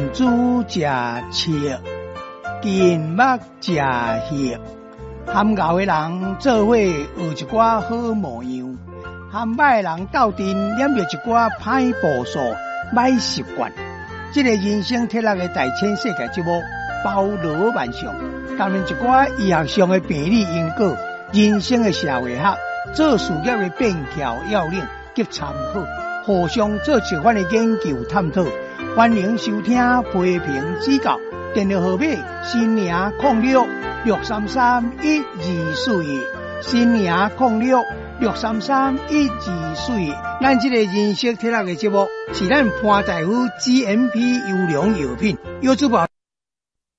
子食切，金目食叶。含牛的人做伙学一寡好模样，含歹人斗阵染着一寡歹步数、歹习惯。这个人生铁六的大千世界节目包罗万象，谈论一寡医学上的病理因果、人生的社会学、做事业的便条要领及参考，互相做一番的研究探讨。欢迎收听批评指教。电话号码：新宁0663312412，新宁0663312412。咱这个人生铁六的节目是咱潘大夫 GMP 优良药品，药主保。